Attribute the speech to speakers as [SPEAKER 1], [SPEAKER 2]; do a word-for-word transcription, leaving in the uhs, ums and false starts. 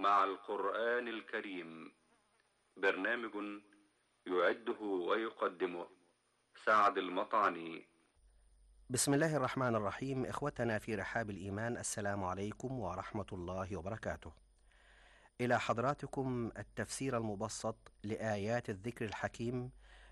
[SPEAKER 1] مع القرآن الكريم. برنامج يعده ويقدمه سعد المطعني.
[SPEAKER 2] بسم الله الرحمن الرحيم. إخوتنا في رحاب الإيمان، السلام عليكم ورحمة الله وبركاته. إلى حضراتكم التفسير المبسط لآيات الذكر الحكيم